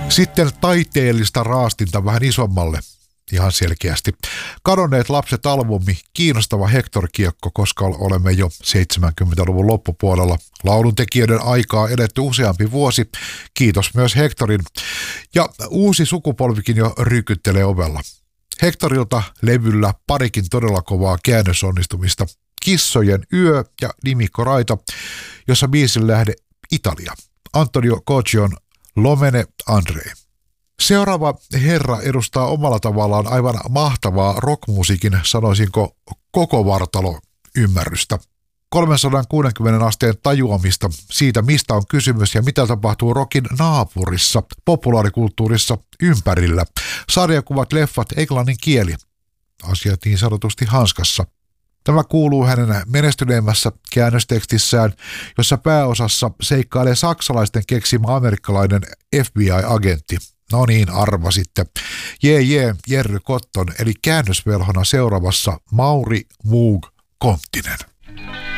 Sitten taiteellista raastinta vähän isommalle. Ihan selkeästi. Kadonneet lapset -albumi, kiinnostava Hector-kiekko, koska olemme jo 70-luvun loppupuolella. Lauluntekijöiden aikaa edetty useampi vuosi. Kiitos myös Hectorin. Ja uusi sukupolvikin jo rykyttelee ovella. Hectorilta levyllä parikin todella kovaa käännösonnistumista. Kissojen yö ja Nimikko Raita, jossa biisin lähde Italia. Antonio Coccion Lomene Andrei. Seuraava herra edustaa omalla tavallaan aivan mahtavaa rockmusiikin, sanoisinko koko vartalo ymmärrystä. 360 asteen tajuamista siitä, mistä on kysymys ja mitä tapahtuu rockin naapurissa, populaarikulttuurissa ympärillä. Sarjakuvat, leffat, englannin kieli. Asiat niin sanotusti hanskassa. Tämä kuuluu hänen menestyneemmässä käännöstekstissään, jossa pääosassa seikkailee saksalaisten keksimä amerikkalainen FBI-agentti. No niin, arvasitte. Jerry Cotton, eli käännösvelhona seuraavassa Mauri Moog Konttinen.